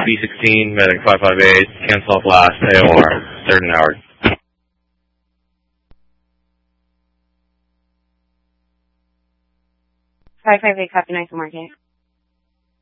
B16, medic 558, cancel off last, AOR, third and Howard. 558, copy, nice to market.